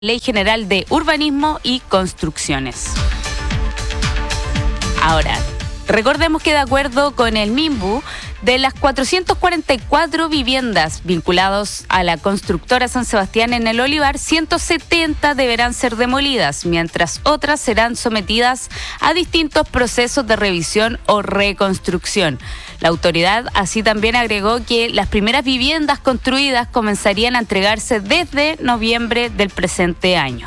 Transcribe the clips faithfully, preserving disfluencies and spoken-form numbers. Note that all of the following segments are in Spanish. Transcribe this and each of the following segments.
Ley General de Urbanismo y Construcciones. Ahora, recordemos que de acuerdo con el MIMBU, de las cuatrocientas cuarenta y cuatro viviendas vinculadas a la constructora San Sebastián en el Olivar, ciento setenta deberán ser demolidas, mientras otras serán sometidas a distintos procesos de revisión o reconstrucción. La autoridad así también agregó que las primeras viviendas construidas comenzarían a entregarse desde noviembre del presente año.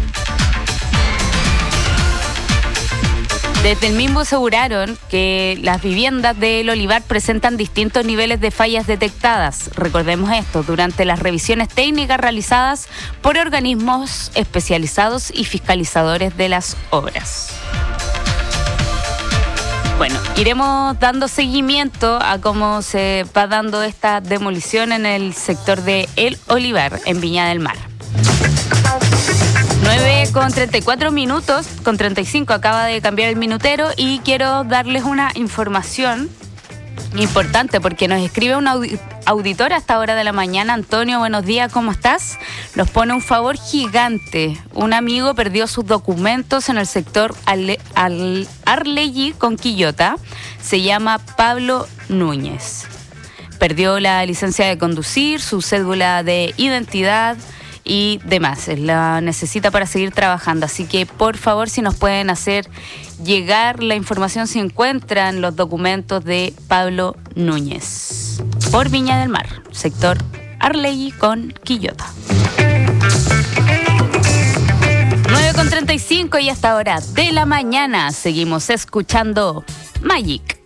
Desde el MIMBU aseguraron que las viviendas del Olivar presentan distintos niveles de fallas detectadas. Recordemos esto, durante las revisiones técnicas realizadas por organismos especializados y fiscalizadores de las obras. Bueno, iremos dando seguimiento a cómo se va dando esta demolición en el sector de El Olivar, en Viña del Mar. nueve con treinta y cuatro minutos, con treinta y cinco acaba de cambiar el minutero y quiero darles una información importante porque nos escribe un audi- auditor a esta hora de la mañana. Antonio, buenos días, ¿cómo estás? Nos pone un favor gigante. Un amigo perdió sus documentos en el sector Ale- Al- Arlegui con Quillota. Se llama Pablo Núñez. Perdió la licencia de conducir, su cédula de identidad y demás, la necesita para seguir trabajando, así que por favor si nos pueden hacer llegar la información si encuentran los documentos de Pablo Núñez por Viña del Mar, sector Arlegui con Quillota. nueve con treinta y cinco y hasta hora de la mañana seguimos escuchando Magic.